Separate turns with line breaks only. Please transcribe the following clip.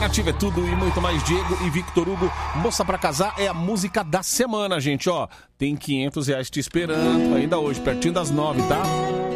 Nativa é tudo e muito mais. Diego e Victor Hugo, Moça pra Casar é a música da semana, gente, ó. Tem R$500 te esperando ainda hoje, pertinho das 9, tá?